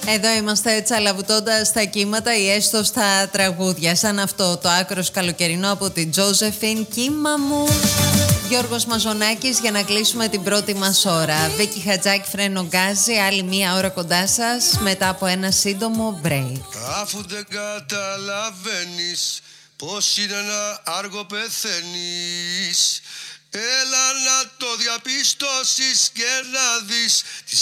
Εδώ είμαστε τσαλαβουτώντας τα κύματα ή έστω στα τραγούδια. Σαν αυτό το άκρος καλοκαιρινό από την Τζόζεφιν, κύμα μου. Γιώργος Μαζονάκης για να κλείσουμε την πρώτη μας ώρα. Βίκη Χατζάκη, Φρένο Γκάζι, άλλη μία ώρα κοντά σας μετά από ένα σύντομο break. Αφού δεν καταλαβαίνεις πως είναι ένα άργο πεθαίνεις, έλα να το διαπιστώσεις και να δεις